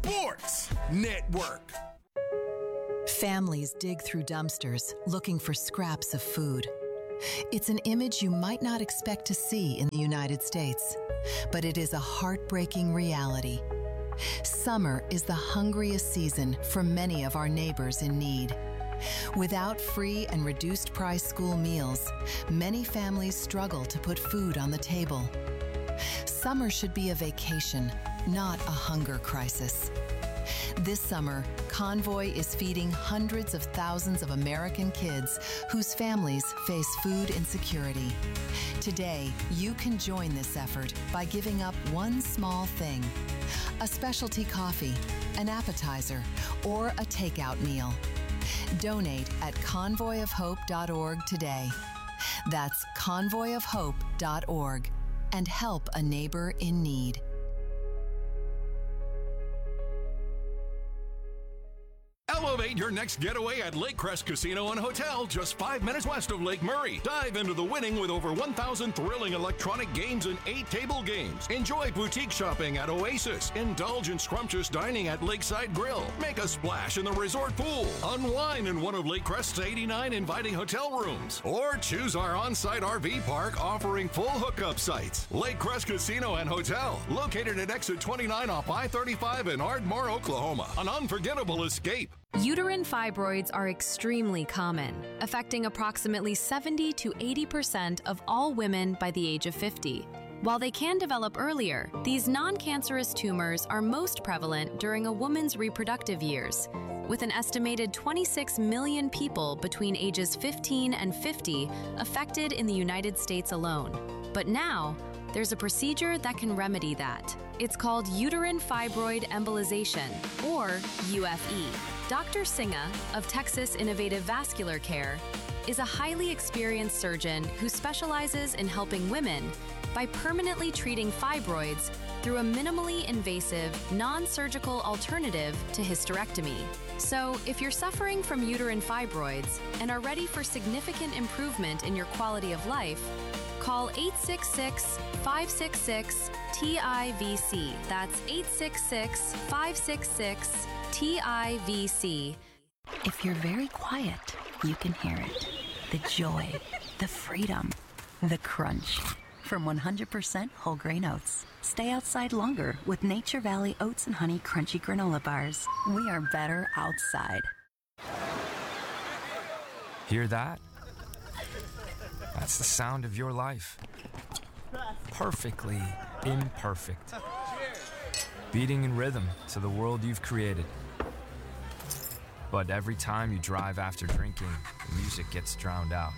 Sports Network. Families dig through dumpsters looking for scraps of food. It's an image you might not expect to see in the United States, but it is a heartbreaking reality. Summer is the hungriest season for many of our neighbors in need. Without free and reduced price school meals, many families struggle to put food on the table. Summer should be a vacation, not a hunger crisis. This summer, Convoy is feeding hundreds of thousands of American kids whose families face food insecurity. Today, you can join this effort by giving up one small thing: a specialty coffee, an appetizer, or a takeout meal. Donate at convoyofhope.org today. That's convoyofhope.org, and help a neighbor in need. Elevate your next getaway at Lakecrest Casino and Hotel, just 5 minutes west of Lake Murray. Dive into the winning with over 1,000 thrilling electronic games and 8 table games. Enjoy boutique shopping at Oasis. Indulge in scrumptious dining at Lakeside Grill. Make a splash in the resort pool. Unwind in one of Lakecrest's 89 inviting hotel rooms. Or choose our on-site RV park offering full hookup sites. Lakecrest Casino and Hotel, located at exit 29 off I-35 in Ardmore, Oklahoma. An unforgettable escape. Uterine fibroids are extremely common, affecting approximately 70 to 80% of all women by the age of 50. While they can develop earlier, these non-cancerous tumors are most prevalent during a woman's reproductive years, with an estimated 26 million people between ages 15 and 50 affected in the United States alone. But now, there's a procedure that can remedy that. It's called uterine fibroid embolization, or UFE. Dr. Singa of Texas Innovative Vascular Care is a highly experienced surgeon who specializes in helping women by permanently treating fibroids through a minimally invasive, non-surgical alternative to hysterectomy. So, if you're suffering from uterine fibroids and are ready for significant improvement in your quality of life, call 866-566-TIVC. That's 866-566-TIVC. If you're very quiet, you can hear it. The joy, the freedom, the crunch. From 100% whole grain oats. Stay outside longer with Nature Valley Oats and Honey Crunchy Granola Bars. We are better outside. Hear that? That's the sound of your life. Perfectly imperfect. Beating in rhythm to the world you've created. But every time you drive after drinking, the music gets drowned out.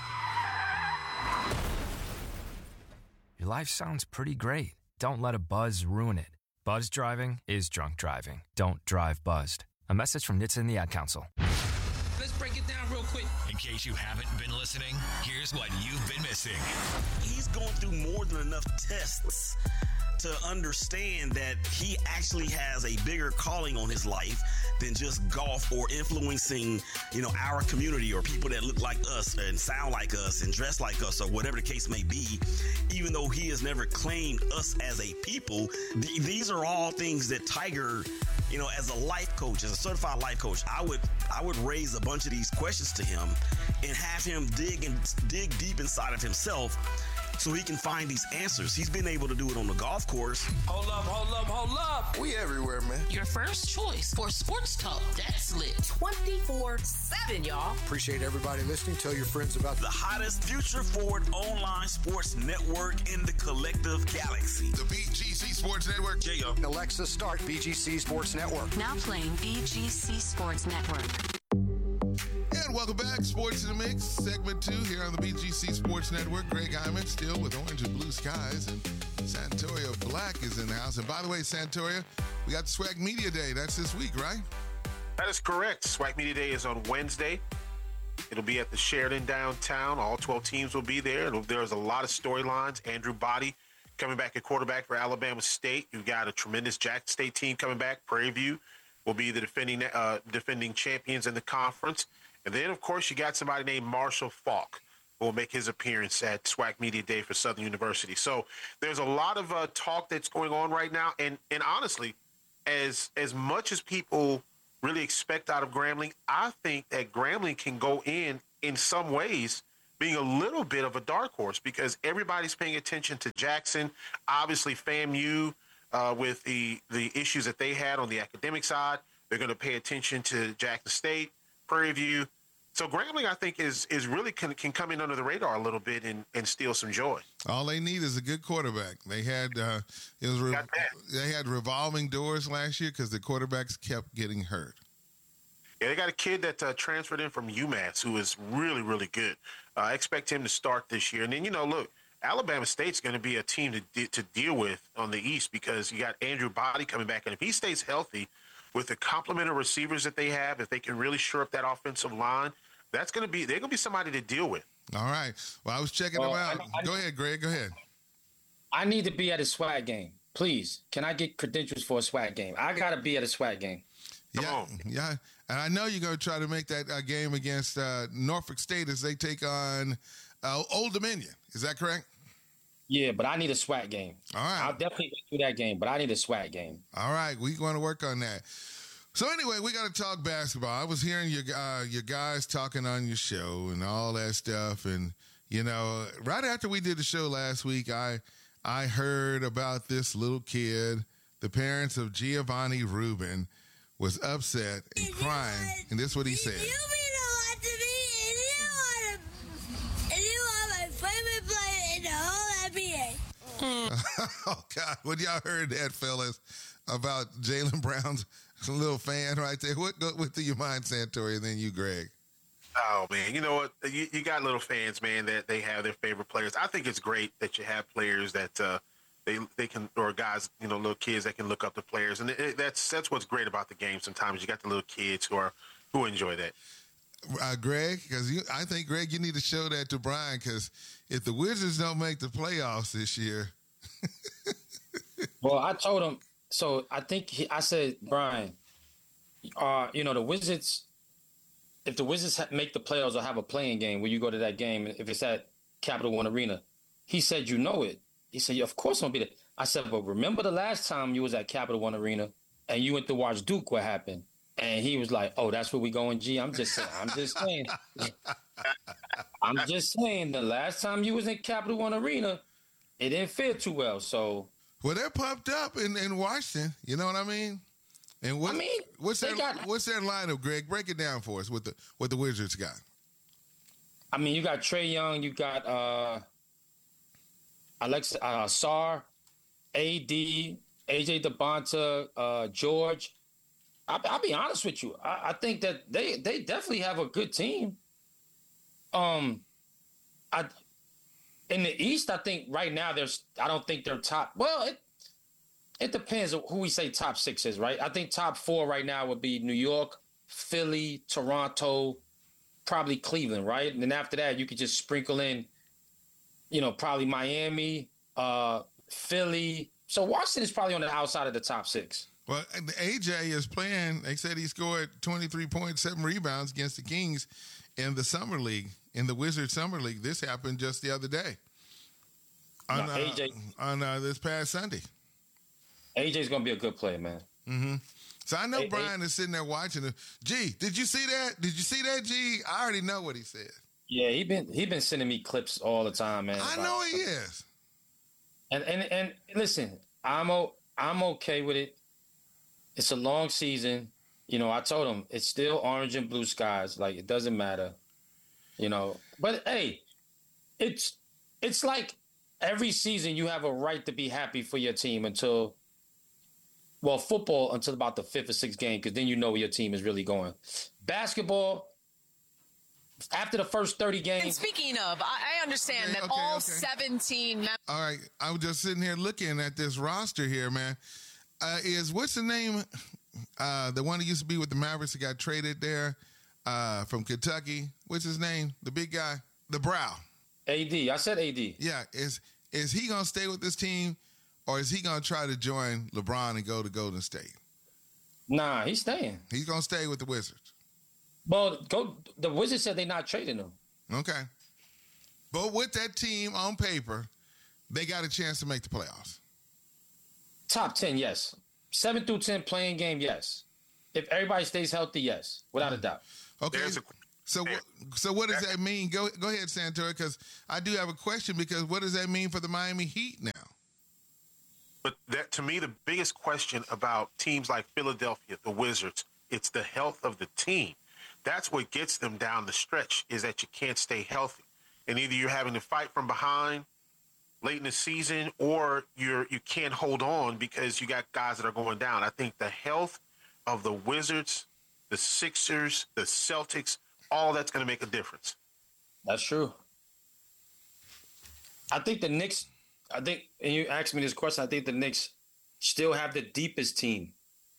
Your life sounds pretty great. Don't let a buzz ruin it. Buzz driving is drunk driving. Don't drive buzzed. A message from NHTSA and the Ad Council. Let's break it down real quick. In case you haven't been listening, here's what you've been missing. He's going through more than enough tests to understand that he actually has a bigger calling on his life than just golf or influencing, our community or people that look like us and sound like us and dress like us or whatever the case may be. Even though he has never claimed us as a people, these are all things that Tiger, as a life coach, as a certified life coach, I would raise a bunch of these questions to him and have him dig deep inside of himself so he can find these answers. He's been able to do it on the golf course. Hold up. We everywhere, man. Your first choice for sports talk that's lit 24/7, y'all. Appreciate everybody listening. Tell your friends about the hottest future forward online sports network in the collective galaxy. The BGC Sports Network. J.O. Alexa, start BGC Sports Network. Now playing BGC Sports Network. And welcome back, Sports in the Mix, segment 2 here on the BGC Sports Network. Greg Hyman still with orange and blue skies, and Santoria Black is in the house. And by the way, Santoria, we got the Swag Media Day. That's this week, right? That is correct. Swag Media Day is on Wednesday. It'll be at the Sheridan downtown. All 12 teams will be there. There's a lot of storylines. Andrew Body coming back at quarterback for Alabama State. You've got a tremendous Jackson State team coming back. Prairie View will be the defending champions in the conference. And then, of course, you got somebody named Marshall Faulk who will make his appearance at SWAC Media Day for Southern University. So there's a lot of talk that's going on right now. And honestly, as much as people really expect out of Grambling, I think that Grambling can go in some ways being a little bit of a dark horse because everybody's paying attention to Jackson. Obviously, FAMU, with the issues that they had on the academic side, they're going to pay attention to Jackson State, Prairie View. So Grambling, I think, is really can come in under the radar a little bit and steal some joy. All they need is a good quarterback. They had they had revolving doors last year because the quarterbacks kept getting hurt. Yeah, they got a kid that transferred in from UMass who is really, really good. I expect him to start this year. And then, look, Alabama State's going to be a team to deal with on the East because you got Andrew Body coming back. And if he stays healthy with the complement of receivers that they have, if they can really shore up that offensive line, they're going to be somebody to deal with. All right. Well, I was checking them out. Go ahead, Greg. Go ahead. I need to be at a SWAC game. Please, can I get credentials for a SWAC game? I got to be at a SWAC game. Yeah. And I know you're going to try to make that game against Norfolk State as they take on Old Dominion. Is that correct? Yeah, but I need a SWAC game. All right. I'll definitely do that game, but I need a SWAC game. All right. We're going to work on that. So anyway, we got to talk basketball. I was hearing your guys talking on your show and all that stuff. And, right after we did the show last week, I heard about this little kid, the parents of Giovanni Rubin, was upset and crying, and this is what he said. You mean a lot to me, and you are my favorite player in the whole NBA. Oh, God. When y'all heard that, fellas, about Jaylen Brown's little fan right there, what through your mind, Santori, and then you, Greg? Oh, man. You know what? You got little fans, man, that they have their favorite players. I think it's great that you have players that they can, or guys, little kids that can look up to players. And that's what's great about the game sometimes. You got the little kids who enjoy that. Greg, because I think, Greg, you need to show that to Brian because if the Wizards don't make the playoffs this year. Well, I told him, so I think I said, Brian, the Wizards, if the Wizards make the playoffs or have a playing game where you go to that game, if it's at Capital One Arena, he said, it. He said, of course I'm going to be there. I said, but remember the last time you was at Capital One Arena and you went to watch Duke, what happened? And he was like, oh, that's where we going, G? I'm just saying. I'm just saying the last time you was in Capital One Arena, it didn't feel too well, so. Well, they're pumped up in Washington. You know what I mean? And what's their lineup, Greg? Break it down for us. What the Wizards got? I mean, you got Trae Young, you got Alex Sarr, AD, AJ DeBonta, George. I'll be honest with you. I think that they definitely have a good team. In the East, I think right now I don't think they're top. Well, it depends on who we say top 6 is, right? I think top 4 right now would be New York, Philly, Toronto, probably Cleveland, right? And then after that, you could just sprinkle in, probably Miami, Philly. So Washington is probably on the outside of the top 6. Well, AJ is playing. They said he scored 23 points, 7 rebounds against the Kings in the Summer League, in the Wizards Summer League. This happened just the other day on this past Sunday. AJ's going to be a good player, man. Mm-hmm. So I know Brian is sitting there watching it. G, did you see that? Did you see that, G? I already know what he said. Yeah, he been sending me clips all the time, man. I know he is. And listen, I'm okay with it. It's a long season. I told him it's still orange and blue skies. Like, it doesn't matter. But hey, it's like every season you have a right to be happy for your team until football until about the 5th or 6th game, because then you know where your team is really going. Basketball, after the first 30 games. And speaking of, I understand that all 17 All right, I was just sitting here looking at this roster here, man. What's the name? The one that used to be with the Mavericks that got traded there from Kentucky. What's his name? The big guy, the Brow. AD. I said AD. Yeah. Is he gonna stay with this team, or is he gonna try to join LeBron and go to Golden State? Nah, he's staying. He's gonna stay with the Wizards. Well, the Wizards said they're not trading him. Okay. But with that team on paper, they got a chance to make the playoffs. Top 10, yes. 7 through 10 playing game, yes. If everybody stays healthy, yes, without a doubt. Okay. So what does that mean? Go ahead, Santori, because I do have a question, because what does that mean for the Miami Heat now? But that, to me, the biggest question about teams like Philadelphia, the Wizards, it's the health of the team. That's what gets them down the stretch, is that you can't stay healthy. And either you're having to fight from behind late in the season, or you can't hold on because you got guys that are going down. I think the health of the Wizards, the Sixers, the Celtics, all that's going to make a difference. That's true. I think the Knicks, and you asked me this question, I think the Knicks still have the deepest team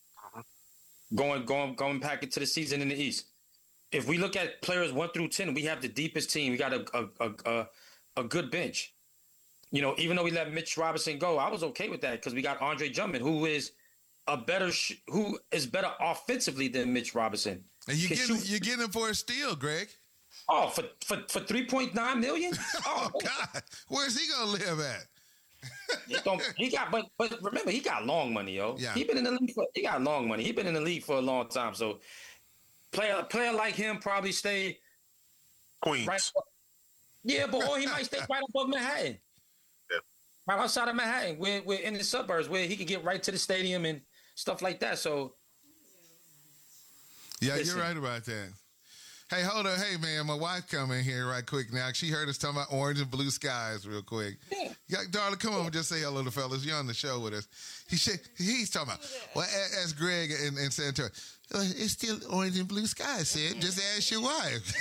going back into the season in the East. If we look at players 1 through 10, we have the deepest team. We got a good bench. You know, even though we let Mitch Robinson go, I was okay with that because we got Andre Drummond, who is who is better offensively than Mitch Robinson. And you're getting him for a steal, Greg. Oh, for $3.9 million? Oh God, where's he gonna live at? But remember, he got long money, yo. Yeah. He got long money. He been in the league for a long time. So player like him probably stay Queens. Right, or he might stay right above Manhattan. Yeah. Right outside of Manhattan. We're in the suburbs where he can get right to the stadium and stuff like that. So yeah, listen. You're right about that. Hey, hold on. Hey, man, my wife come in here right quick now. She heard us talking about orange and blue skies real quick. Yeah. Darling, come on and just say hello to fellas. You're on the show with us. He's talking about, well, ask Greg and Santori. It's still orange and blue skies, Sid. Just ask your wife.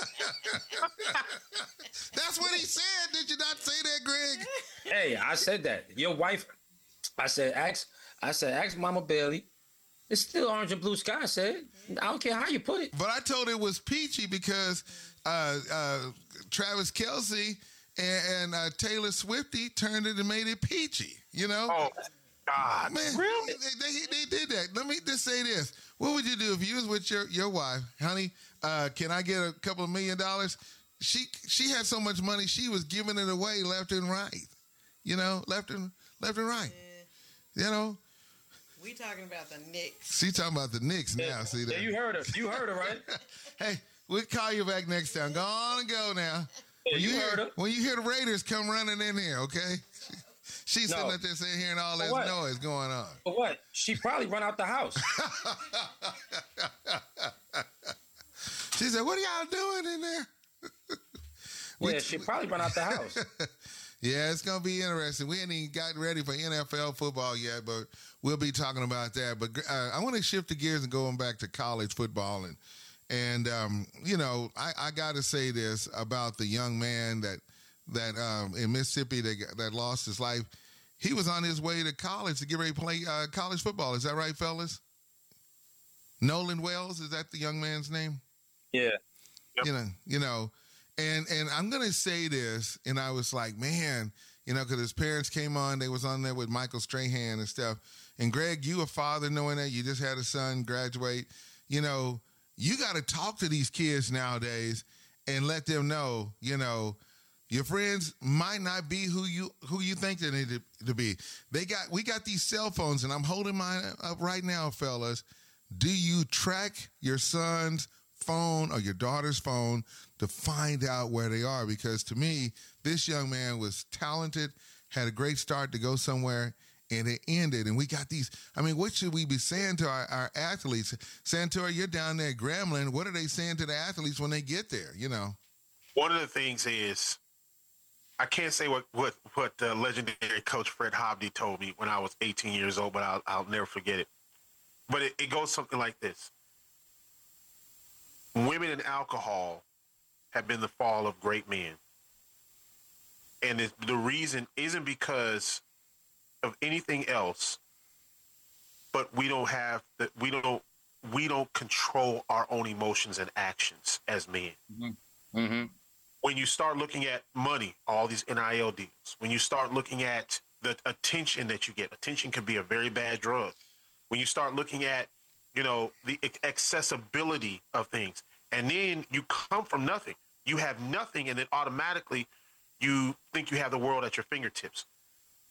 That's what he said. Did you not say that, Greg? Hey, I said that. Your wife, I said, ask Mama Bailey. It's still orange and blue sky, I said. I don't care how you put it. But I told it was peachy because Travis Kelce and Taylor Swiftie turned it and made it peachy, you know? Oh, God. Man, really? They did that. Let me just say this. What would you do if you was with your wife? Honey, can I get a couple of $1 million? She had so much money, she was giving it away left and right. You know, left and right. You know? We talking about the Knicks. She talking about the Knicks now. Yeah, see that? Yeah, you heard her. You heard her, right? Hey, we'll call you back next time. Go on and go now. Yeah, you heard her. When you hear the Raiders come running in here, okay? She's sitting up there saying, hearing all this noise going on. For what? She probably run out the house. She said, what are y'all doing in there? Yeah, she probably run out the house. Yeah, it's going to be interesting. We ain't even gotten ready for NFL football yet, but we'll be talking about that. But I want to shift the gears and going back to college football. And you know, I got to say this about the young man that in Mississippi that lost his life. He was on his way to college to get ready to play college football. Is that right, fellas? Nolan Wells, is that the young man's name? Yeah. Yep. You know. And I'm going to say this, and I was like, man, you know, because his parents came on. They was on there with Michael Strahan and stuff. And, Greg, you a father knowing that. You just had a son graduate. You know, you got to talk to these kids nowadays and let them know, you know, your friends might not be who you think they need to be. We got these cell phones, and I'm holding mine up right now, fellas. Do you track your son's phone or your daughter's phone to find out where they are? Because to me, this young man was talented, had a great start to go somewhere, and it ended. And we got these, I mean, what should we be saying to our athletes? Santori, you're down there at Grambling. What are they saying to the athletes when they get there, you know? One of the things is, I can't say what legendary coach Fred Hobby told me when I was 18 years old, but I'll never forget it. But it goes something like this. Women and alcohol have been the fall of great men. And the reason isn't because of anything else, but we don't control our own emotions and actions as men. Mm-hmm. Mm-hmm. When you start looking at money, all these NIL deals, when you start looking at the attention that you get, attention can be a very bad drug. When you start looking at, you know, the accessibility of things, and then you come from nothing. You have nothing, and then automatically you think you have the world at your fingertips.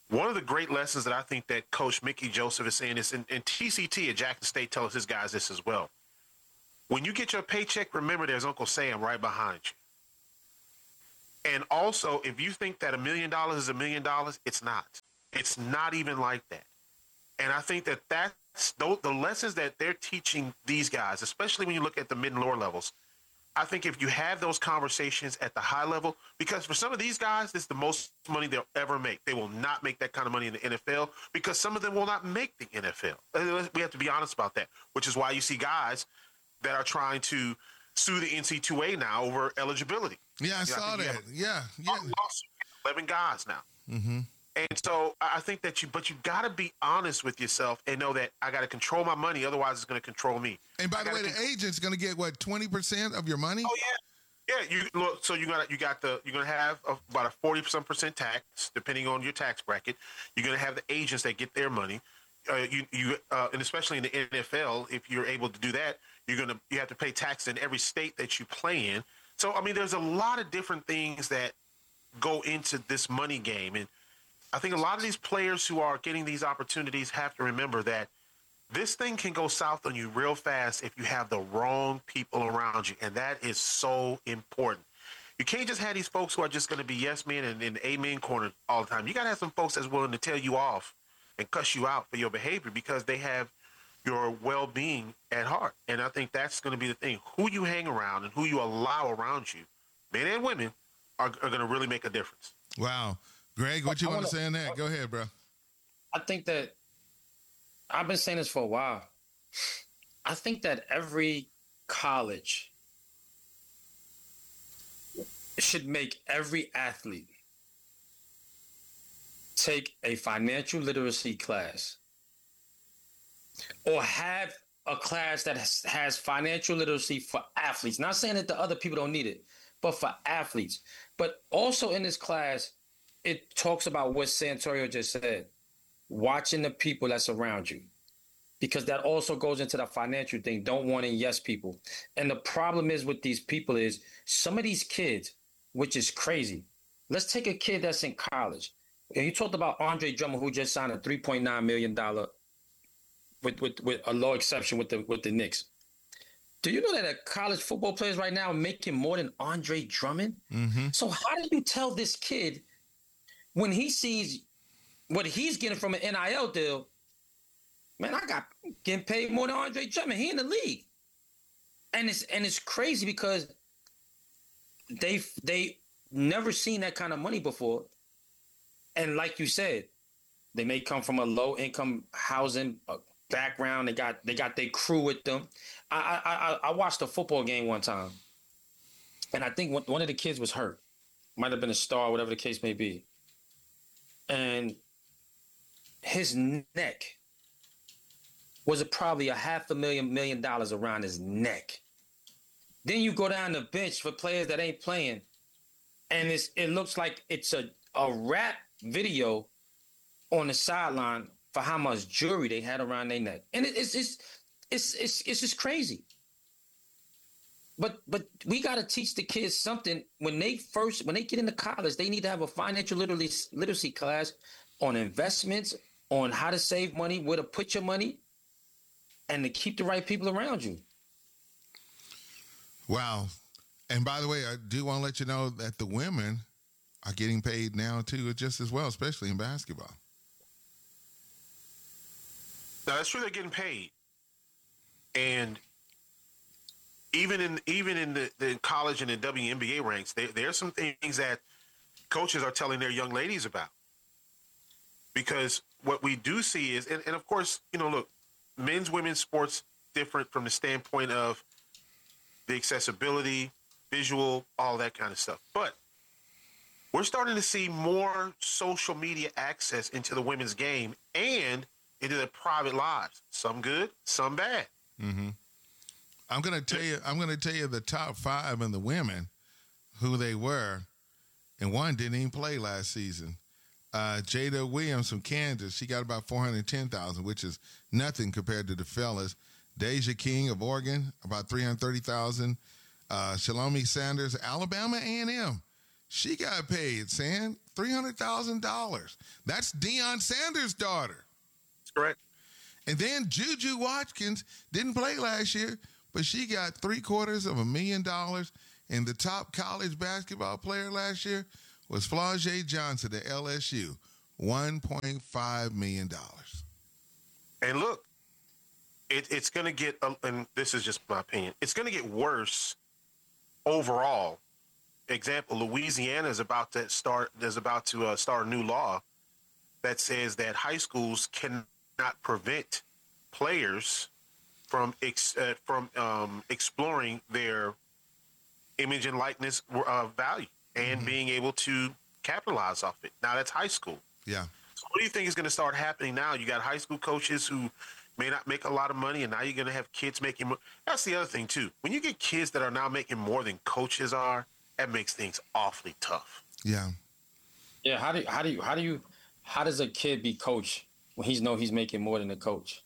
one of the great lessons that I think that Coach Mickey Joseph is saying is, and TCT at Jackson State tells his guys this as well. When you get your paycheck, remember there's Uncle Sam right behind you. And also, if you think that $1 million is $1 million, it's not. It's not even like that. And I think that that's the lessons that they're teaching these guys, especially when you look at the mid and lower levels. I think if you have those conversations at the high level, because for some of these guys, this is the most money they'll ever make. They will not make that kind of money in the NFL because some of them will not make the NFL. We have to be honest about that, which is why you see guys that are trying to sue the NC2A now over eligibility. Yeah, I saw that. Yeah. 11 guys now. Mm-hmm. And so I think that you got to be honest with yourself and know that I got to control my money. Otherwise, it's going to control me. And by the way, the agent's going to get what, 20% of your money? Oh yeah. Yeah. You look. So you're going to have about a 40% tax, depending on your tax bracket. You're going to have the agents that get their money. And especially in the NFL, if you're able to do that, you have to pay tax in every state that you play in. So I mean, there's a lot of different things that go into this money game, and I think a lot of these players who are getting these opportunities have to remember that this thing can go south on you real fast if you have the wrong people around you, and that is so important. You can't just have these folks who are just going to be yes men and in the amen corner all the time. You got to have some folks that's willing to tell you off and cuss you out for your behavior because they have your well-being at heart. And I think that's going to be the thing. Who you hang around and who you allow around you, men and women, are going to really make a difference. Wow. Greg, what you want to say on that? Go ahead, bro. I think that I've been saying this for a while. I think that every college should make every athlete take a financial literacy class or have a class that has financial literacy for athletes. Not saying that the other people don't need it, but for athletes. But also in this class, it talks about what Santorio just said, watching the people that's around you, because that also goes into the financial thing, don't want any yes people. And the problem is with these people is some of these kids, which is crazy. Let's take a kid that's in college. And you talked about Andre Drummond, who just signed a $3.9 million with a low exception with the Knicks. Do you know that college football players right now are making more than Andre Drummond? Mm-hmm. So how do you tell this kid when he sees what he's getting from an NIL deal, man, I got getting paid more than Andre Drummond. He in the league. And it's crazy because they never seen that kind of money before. And like you said, they may come from a low income housing background. They got their crew with them. I watched a football game one time, and I think one of the kids was hurt. Might have been a star, whatever the case may be. And his neck was probably $500,000 around his neck. Then you go down the bench for players that ain't playing, and it looks like it's a rap video on the sideline for how much jewelry they had around their neck, and it's just crazy. But we got to teach the kids something when they get into college. They need to have a financial literacy class on investments, on how to save money, where to put your money, and to keep the right people around you. Wow. And by the way, I do want to let you know that the women are getting paid now too, just as well, especially in basketball. No, that's true. They're getting paid, and even in the college and the WNBA ranks, there's some things that coaches are telling their young ladies about. Because what we do see is, and of course, look, men's, women's sports different from the standpoint of the accessibility, visual, all that kind of stuff. But we're starting to see more social media access into the women's game and into their private lives. Some good, some bad. Mm-hmm. I'm going to tell you the top 5 in the women, who they were, and one didn't even play last season. Jada Williams from Kansas, she got about $410,000, which is nothing compared to the fellas. Deja King of Oregon, about $330,000. Shalomi Sanders, Alabama A&M, she got paid, $300,000. That's Deion Sanders' daughter. That's correct. And then Juju Watkins didn't play last year, but she got $750,000. And the top college basketball player last year was Flau'jae Johnson at LSU, $1.5 million. And look, it's going to get, and this is just my opinion, it's going to get worse overall. Example, Louisiana is about to start a new law that says that high schools cannot prevent players from exploring their image and likeness value and being able to capitalize off it. Now, that's high school. Yeah. So what do you think is going to start happening now? You got high school coaches who may not make a lot of money, and now you're going to have kids making more. That's the other thing, too. When you get kids that are now making more than coaches are, that makes things awfully tough. Yeah. Yeah. How does a kid be coach when he's making more than a coach?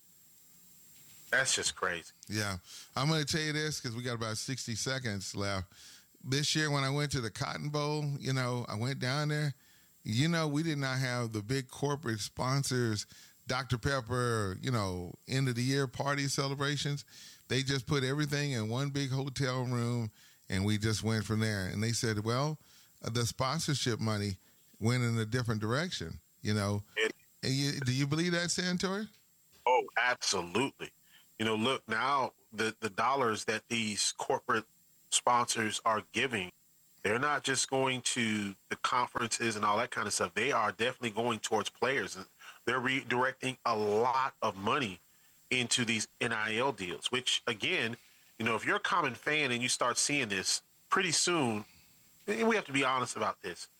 That's just crazy. Yeah. I'm going to tell you this because we got about 60 seconds left. This year when I went to the Cotton Bowl, I went down there. We did not have the big corporate sponsors, Dr. Pepper, end of the year party celebrations. They just put everything in one big hotel room, and we just went from there. And they said, well, the sponsorship money went in a different direction, And do you believe that, Santori? Oh, absolutely. Look, now the dollars that these corporate sponsors are giving, they're not just going to the conferences and all that kind of stuff. They are definitely going towards players. And they're redirecting a lot of money into these NIL deals, which, again, if you're a common fan and you start seeing this pretty soon, and we have to be honest about this,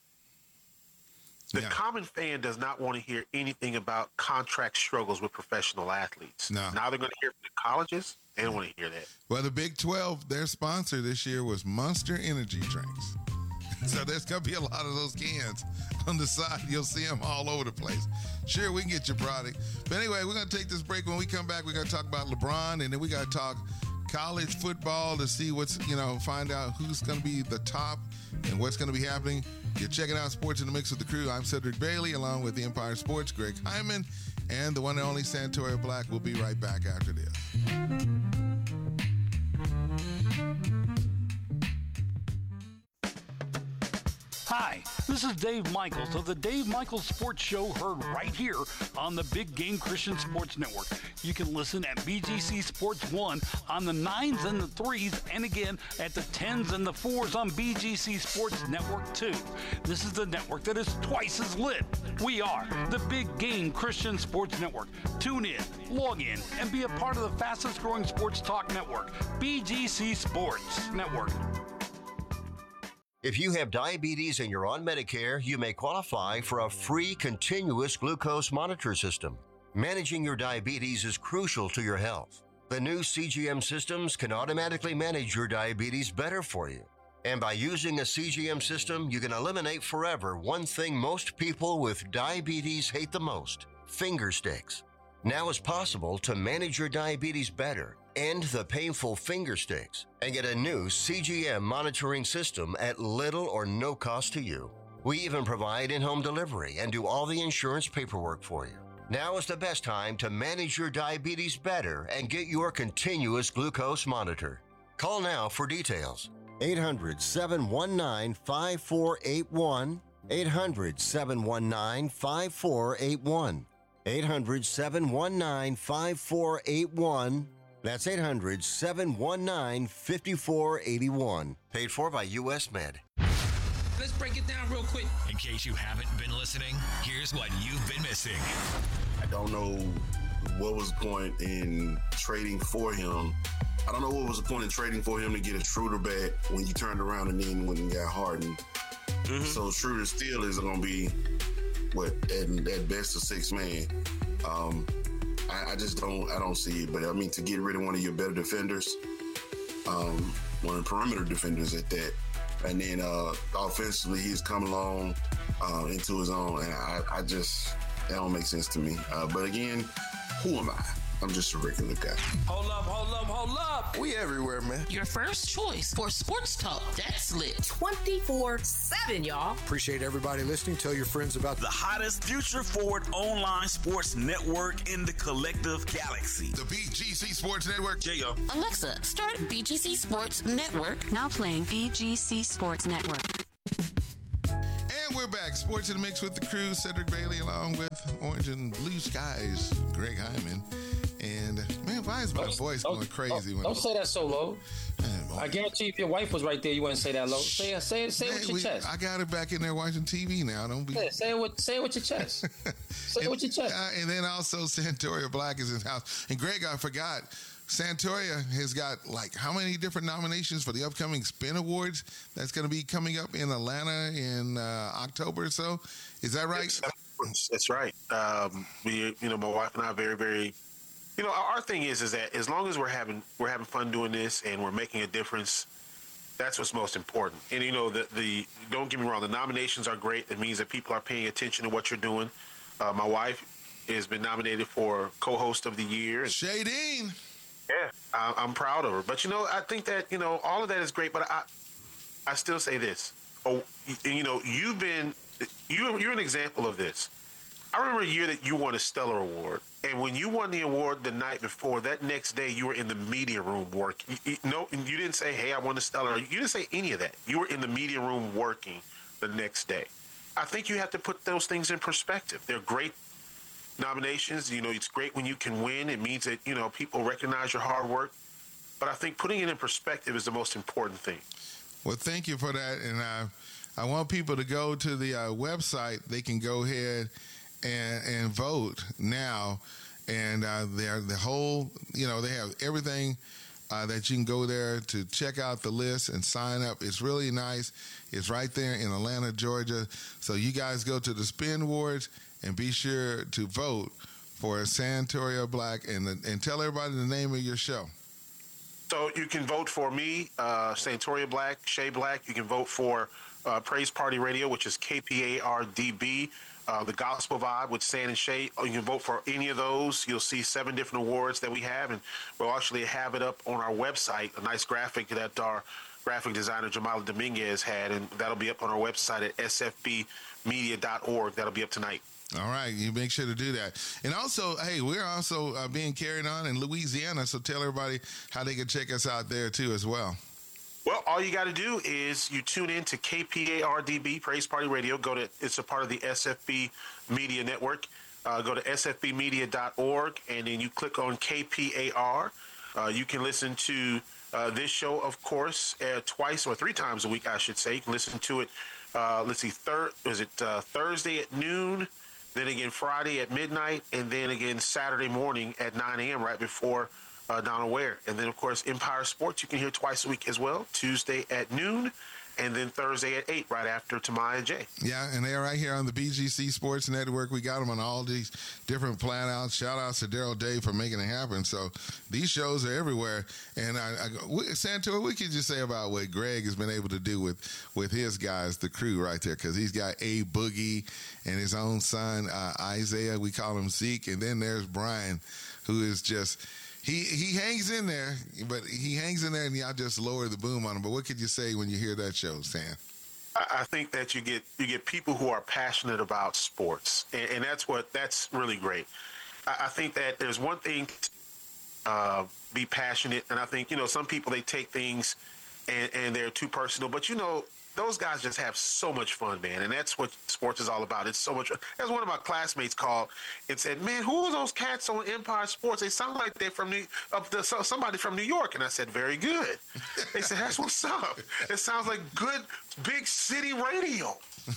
the common fan does not want to hear anything about contract struggles with professional athletes. No. Now they're going to hear from the colleges. They don't want to hear that. Well, the Big 12, their sponsor this year was Monster Energy Drinks. So there's going to be a lot of those cans on the side. You'll see them all over the place. Sure, we can get your product. But anyway, we're going to take this break. When we come back, we're going to talk about LeBron, and then we got to talk college football to see what's, find out who's going to be the top and what's going to be happening. You're checking out Sports in the Mix with the crew. I'm Cedric Bailey, along with the Empire Sports, Greg Hyman, and the one and only Santoria Black. We'll be right back after this. Hi, this is Dave Michaels of the Dave Michaels Sports Show, heard right here on the Big Game Christian Sports Network. You can listen at BGC Sports 1 on the 9s and the 3s, and again at the 10s and the 4s on BGC Sports Network 2. This is the network that is twice as lit. We are the Big Game Christian Sports Network. Tune in, log in, and be a part of the fastest growing sports talk network, BGC Sports Network. If you have diabetes and you're on Medicare, you may qualify for a free continuous glucose monitor system. Managing your diabetes is crucial to your health. The new CGM systems can automatically manage your diabetes better for you. And by using a CGM system, you can eliminate forever one thing most people with diabetes hate the most: finger sticks. Now it's possible to manage your diabetes better, end the painful finger sticks, and get a new CGM monitoring system at little or no cost to you. We even provide in-home delivery and do all the insurance paperwork for you. Now is the best time to manage your diabetes better and get your continuous glucose monitor. Call now for details. 800-719-5481. 800-719-5481. 800-719-5481. That's 800-719-5481. Paid for by U.S. Med. Let's break it down real quick. In case you haven't been listening, here's what you've been missing. I don't know what was the point in trading for him. I don't know what was the point in trading for him to get a Schroeder back when you turned around and then when you got Harden. Mm-hmm. So Schroeder still is going to be, at best a sixth man. I just don't see it. But I mean, to get rid of one of your better defenders, one of the perimeter defenders at that, and then offensively he's come along into his own, and I just, that don't make sense to me. But again, who am I? I'm just a regular guy. Hold up. We everywhere, man. Your first choice for sports talk that's lit 24/7, y'all. Appreciate everybody listening. Tell your friends about the hottest future-forward online sports network in the collective galaxy. The BGC Sports Network. J.O. Alexa, start BGC Sports Network. Now playing BGC Sports Network. And we're back. Sports in the Mix with the crew. Cedric Bailey along with Orange and Blue Skies, Greg Hyman. And, man, why is my voice going crazy? Don't say that so low. Man, I guarantee if your wife was right there, you wouldn't say that low. Say it with your chest. I got her back in there watching TV now. Don't be. Yeah, say it with your chest. Say it with your chest. And then also Santoria Black is in the house. And Greg, I forgot. Santoria has got how many different nominations for the upcoming Spin Awards that's going to be coming up in Atlanta in October or so? Is that right? That's right. My wife and I are very, very. Our thing is that as long as we're having fun doing this and we're making a difference, that's what's most important. And the don't get me wrong, the nominations are great. It means that people are paying attention to what you're doing. My wife has been nominated for co-host of the year. Shadeen. Yeah, I'm proud of her. But I think that all of that is great. But I still say this. You're an example of this. I remember a year that you won a Stellar Award, and when you won the award the night before, that next day you were in the media room working. You didn't say, "Hey, I won a Stellar." You didn't say any of that. You were in the media room working the next day. I think you have to put those things in perspective. They're great nominations. It's great when you can win. It means that people recognize your hard work. But I think putting it in perspective is the most important thing. Well, thank you for that, and I want people to go to the website. They can go ahead and vote now, and they're the whole. They have everything that you can go there to check out the list and sign up. It's really nice. It's right there in Atlanta, Georgia. So you guys go to the Spin Awards and be sure to vote for Santoria Black and tell everybody the name of your show. So you can vote for me, Santoria Black, Shay Black. You can vote for Praise Party Radio, which is KPARDB. The Gospel Vibe with San and Shay. You can vote for any of those. You'll see 7 different awards that we have, and we'll actually have it up on our website, a nice graphic that our graphic designer Jamala Dominguez had, and that'll be up on our website at sfbmedia.org. That'll be up tonight. All right, you make sure to do that. And also, hey, we're also being carried on in Louisiana, so tell everybody how they can check us out there, too, as well. Well, all you got to do is you tune in to KPARDB, Praise Party Radio. It's a part of the SFB Media Network. Go to sfbmedia.org, and then you click on KPAR. You can listen to this show, of course, twice or 3 times a week, I should say. You can listen to it, Thursday at noon, then again Friday at midnight, and then again Saturday morning at 9 a.m. right before Donald Ware. And then, of course, Empire Sports you can hear twice a week as well, Tuesday at noon, and then Thursday at 8 right after Tamaya J. Yeah, and they're right here on the BGC Sports Network. We got them on all these different plan-outs. Shout-outs to Daryl Day for making it happen. So these shows are everywhere. And Santoria, what could you say about what Greg has been able to do with his guys, the crew right there? Because he's got A Boogie and his own son, Isaiah. We call him Zeke. And then there's Brian, who is just... He hangs in there, but he hangs in there, and y'all just lower the boom on him. But what could you say when you hear that show, Sam? I think that you get people who are passionate about sports, and that's really great. I think that there's one thing to be passionate, and I think some people they take things and they're too personal, but those guys just have so much fun, man, and that's what sports is all about. It's so much. As one of my classmates called and said, "Man, who are those cats on Empire Sports? They sound like they're from somebody from New York." And I said, "Very good." They said, "That's what's up. It sounds like good big city radio."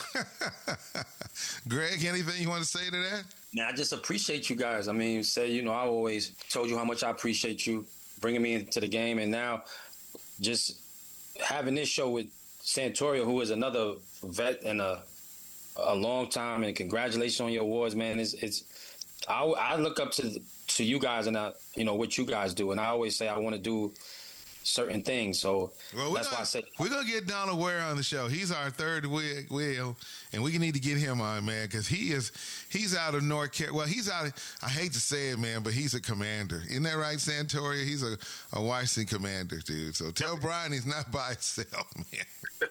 Greg, anything you want to say to that? Now, I just appreciate you guys. I mean, I always told you how much I appreciate you bringing me into the game, and now just having this show with Santoria, who is another vet and a long time, and congratulations on your awards, man. I look up to you guys and what you guys do, and I always say I want to do certain things. So that's why I said we're gonna get Donald Ware on the show. He's our third wheel, and we need to get him on, man, because he's out of North Carolina. Well, he's out. I hate to say it, man, but he's a Commander. Isn't that right, Santoria? He's a Washington Commander, dude. So tell Brian he's not by himself, man.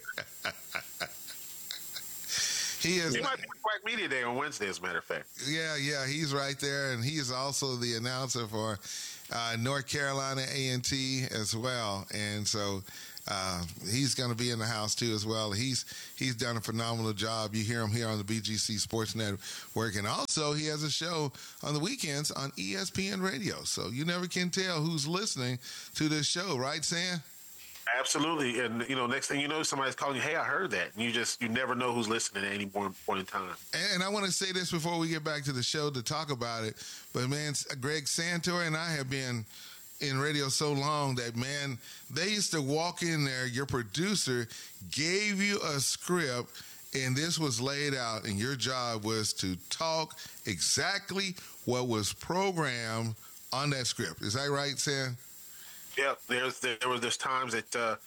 He might be at Quack Media Day on Wednesday, as a matter of fact. Yeah, he's right there, and he is also the announcer for North Carolina A&T as well, and so he's going to be in the house too as well. He's done a phenomenal job. You hear him here on the BGC Sports Network, and also he has a show on the weekends on ESPN Radio. So you never can tell who's listening to this show, right, Sam? Absolutely, and next thing you know, somebody's calling you. Hey, I heard that. And you never know who's listening at any point in time. And I want to say this before we get back to the show to talk about it. But man, Greg Santoria and I have been in radio so long that, man, they used to walk in there. Your producer gave you a script, and this was laid out, and your job was to talk exactly what was programmed on that script. Is that right, Sam? Yeah, there's times that the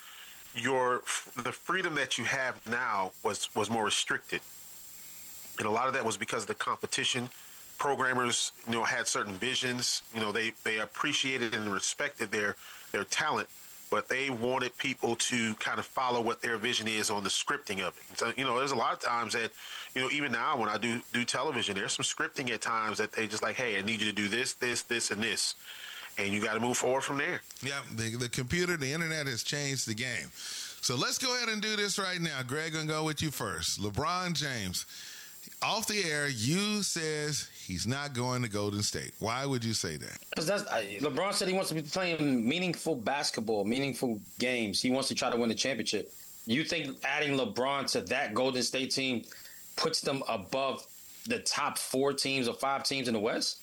freedom that you have now was more restricted, and a lot of that was because of the competition. Programmers, had certain visions. They appreciated and respected their talent, but they wanted people to kind of follow what their vision is on the scripting of it. So, there's a lot of times that, even now when I do television, there's some scripting at times that they just like, hey, I need you to do this, this, this, and this. And you got to move forward from there. Yeah, the computer, the internet has changed the game. So let's go ahead and do this right now. Greg, I'm going to go with you first. LeBron James, off the air, you says he's not going to Golden State. Why would you say that? Because LeBron said he wants to be playing meaningful basketball, meaningful games. He wants to try to win the championship. You think adding LeBron to that Golden State team puts them above the top 4 teams or 5 teams in the West?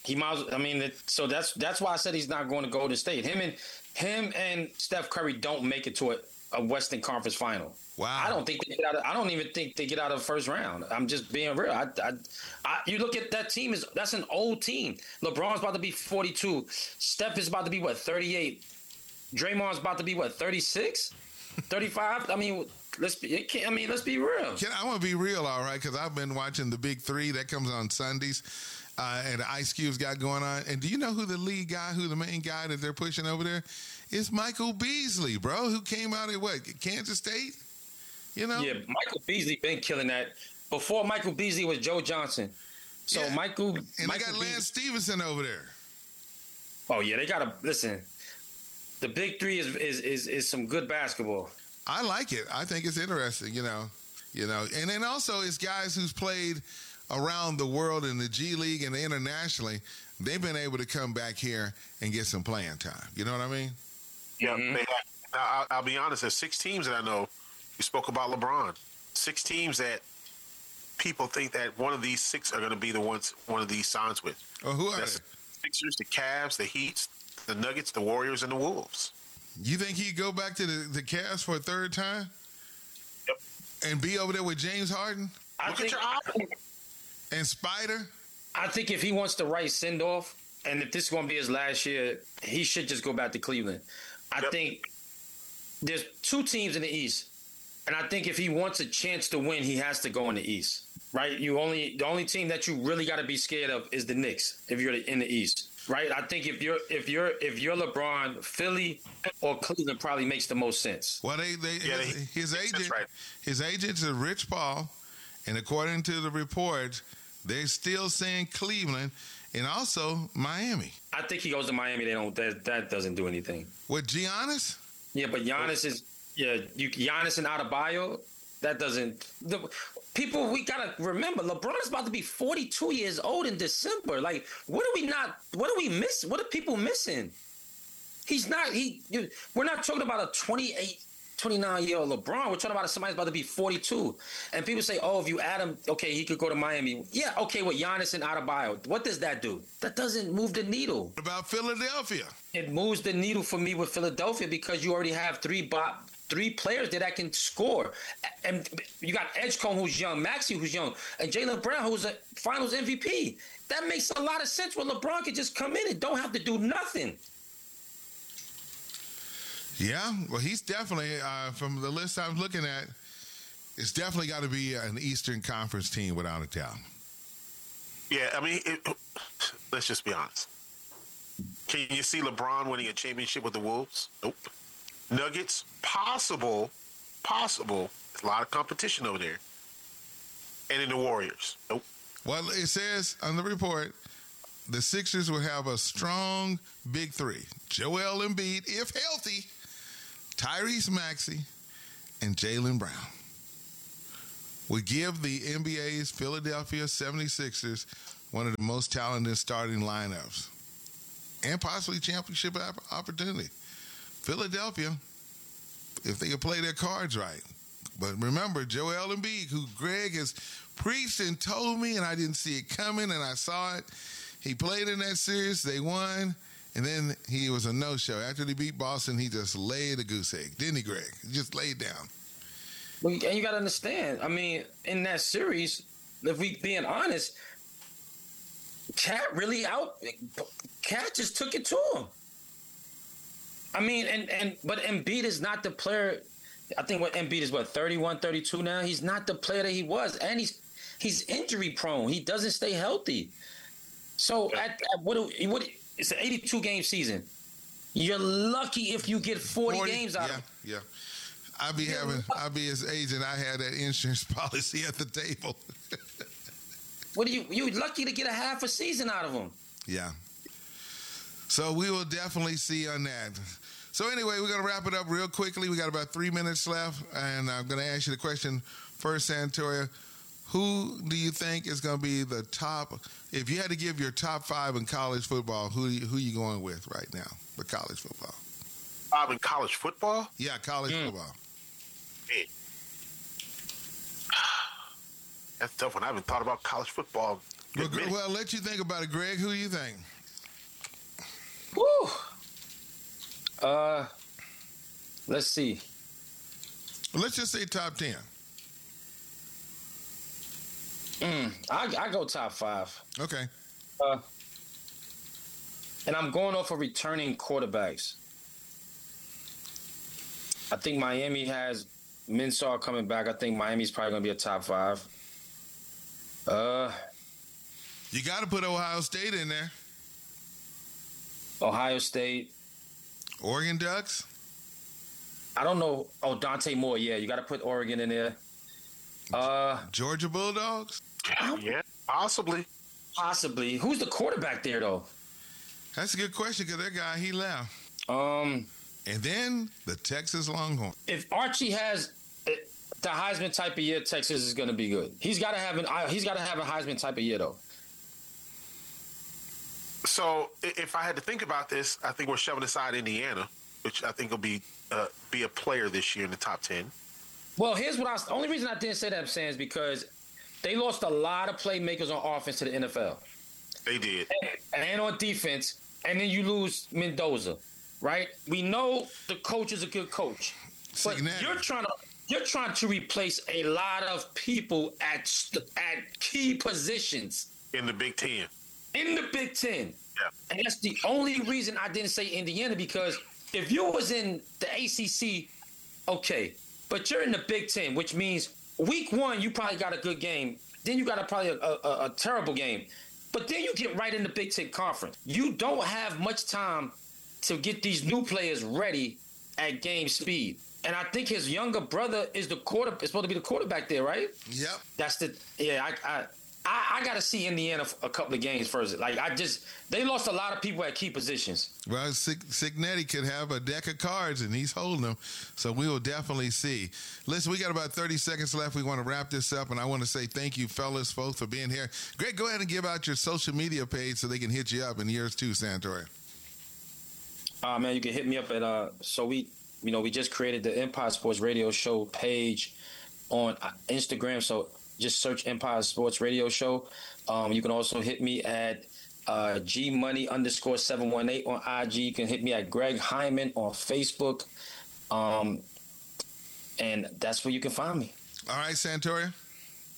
So that's why I said he's not going to Golden State. Him and Steph Curry don't make it to a Western Conference final. Wow. I don't even think they get out of the first round. I'm just being real. You look at that team, that's an old team. LeBron's about to be 42. Steph is about to be 38. Draymond's about to be 36? 35? Let's be real. I want to be real, all right, because I've been watching the Big Three that comes on Sundays, and Ice Cube's got going on. And do you know who the lead guy, who the main guy that they're pushing over there? It's Michael Beasley, bro, who came out at Kansas State? Yeah, Michael Beasley been killing that. Before Michael Beasley was Joe Johnson. So yeah. They got Lance Stevenson over there. Oh yeah, they gotta listen. The Big Three is some good basketball. I like it. I think it's interesting, and then also it's guys who's played around the world in the G League and internationally. They've been able to come back here and get some playing time. You know what I mean? Yeah, they have. I'll be honest. There's 6 teams that I know. You spoke about LeBron. 6 teams that people think that one of these 6 are going to be the ones one of these signs with. Oh, who are they? Sixers, the Cavs, the Heat, the Nuggets, the Warriors, and the Wolves. You think he'd go back to the Cavs for a third time? Yep. And be over there with James Harden? Look at your options. And Spider? I think if he wants the right send-off, and if this is going to be his last year, he should just go back to Cleveland. I think there's 2 teams in the East, and I think if he wants a chance to win, he has to go in the East, right? The only team that you really got to be scared of is the Knicks if you're in the East. Right, I think if you're LeBron, Philly or Cleveland probably makes the most sense. Well, his agent's a Rich Paul, and according to the reports, they're still saying Cleveland and also Miami. I think he goes to Miami. That doesn't do anything. With Giannis? Yeah, but Giannis Giannis and Adebayo. That doesn't. We gotta remember, LeBron is about to be 42 years old in December. Like, what do we miss? What are people missing? We're not talking about a 28, 29-year-old LeBron. We're talking about somebody's about to be 42. And people say, oh, if you add him, okay, he could go to Miami. Yeah, okay, with Giannis and Adebayo. What does that do? That doesn't move the needle. What about Philadelphia? It moves the needle for me with Philadelphia because you already have 3 players that can score. And you got Edgecombe, who's young, Maxey, who's young, and Jaylen Brown, who's a finals MVP. That makes a lot of sense where LeBron could just come in and don't have to do nothing. Yeah, well, he's definitely, from the list I'm looking at, it's definitely got to be an Eastern Conference team without a doubt. Yeah, I mean, let's just be honest. Can you see LeBron winning a championship with the Wolves? Nope. Nuggets, possible. There's a lot of competition over there. And in the Warriors, nope. Well, it says on the report, the Sixers will have a strong big three. Joel Embiid, if healthy, Tyrese Maxey, and Jaylen Brown would give the NBA's Philadelphia 76ers one of the most talented starting lineups and possibly championship opportunity. Philadelphia, if they could play their cards right. But remember, Joel Embiid, who Greg has preached and told me, and I didn't see it coming, and I saw it. He played in that series. They won. And then he was a no-show. After they beat Boston, he just laid a goose egg. Didn't he, Greg? He just laid down. Well, and you got to understand, I mean, in that series, if we being honest, Cat just took it to him. I mean, but Embiid is not the player. I think Embiid is 31, 32 now. He's not the player that he was. And he's injury prone. He doesn't stay healthy. So it's an 82-game season. You're lucky if you get 40 games out of it. Yeah. I'll be his agent. I had that insurance policy at the table. What you lucky to get a half a season out of him. Yeah. So we will definitely see on that. So anyway, we're going to wrap it up real quickly. We got about 3 minutes left, and I'm going to ask you the question first, Santoria. Who do you think is going to be the top? If you had to give your top 5 in college football, who you going with right now for college football? 5 in college football? Yeah, college football. Man. That's a tough one. I haven't thought about college football. Well, I'll let you think about it, Greg. Who do you think? Woo. Let's see. Let's just say top 10. I go top 5. Okay. And I'm going off of returning quarterbacks. I think Miami has Minshew coming back. I think Miami's probably going to be a top 5. You got to put Ohio State in there. Ohio State. Oregon Ducks? I don't know. Oh, Dante Moore. Yeah, you got to put Oregon in there. Georgia Bulldogs? Yeah, possibly. Possibly. Who's the quarterback there, though? That's a good question because that guy, he left. And then the Texas Longhorns. If Archie has the Heisman type of year, Texas is going to be good. He's got to have a Heisman type of year, though. So if I had to think about this, I think we're shoving aside Indiana, which I think will be a player this year in the top 10. Well, here's what the only reason I didn't say that, I'm saying, is because they lost a lot of playmakers on offense to the NFL. They did. And on defense, and then you lose Mendoza, right? We know the coach is a good coach, but you're trying to replace a lot of people at key positions in the Big Ten. In the Big Ten. Yeah. And that's the only reason I didn't say Indiana, because if you was in the ACC, okay, but you're in the Big Ten, which means week 1 you probably got a good game. Then you got probably a terrible game. But then you get right in the Big Ten Conference. You don't have much time to get these new players ready at game speed. And I think his younger brother is supposed to be the quarterback there, right? Yep. I got to see Indiana a couple of games first. They lost a lot of people at key positions. Well, Cignetti could have a deck of cards, and he's holding them. So we will definitely see. Listen, we got about 30 seconds left. We want to wrap this up, and I want to say thank you, fellas, both, for being here. Greg, go ahead and give out your social media page so they can hit you up in yours too, Santori. Man, you can hit me up at we just created the Empire Sports Radio Show page on Instagram. So just search Empire Sports Radio Show. You can also hit me at GMoney_718 on IG. You can hit me at Greg Hyman on Facebook. And that's where you can find me. All right, Santoria.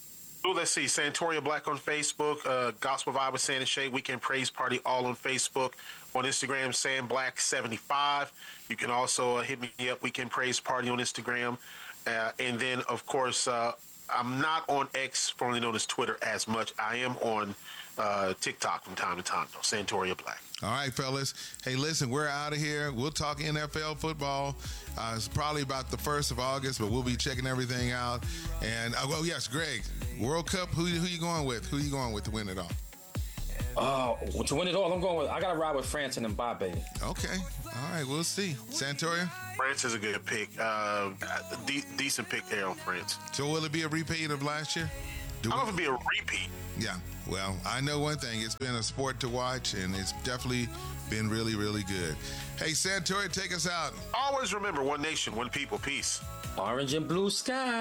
Well, let's see. Santoria Black on Facebook, Gospel Vibe with San and Shay, Weekend Praise Party, all on Facebook. On Instagram, SanBlack75. You can also hit me up, Weekend Praise Party on Instagram. And then, of course, I'm not on X, formerly known as Twitter, as much. I am on TikTok from time to time, though, Santoria Black. All right, fellas. Hey, listen, we're out of here. We'll talk NFL football. It's probably about the 1st of August, but we'll be checking everything out. And, well, yes, Greg, World Cup, who you going with? Who you going with to win it all? To win it all, I got to ride with France and Mbappe. Okay. All right, we'll see. Santoria? France is a good pick. Decent pick there on France. So will it be a repeat of last year? I don't know if it'll be a repeat. Yeah. Well, I know one thing. It's been a sport to watch, and it's definitely been really, really good. Hey, Santoria, take us out. Always remember, one nation, one people, peace. Orange and blue sky.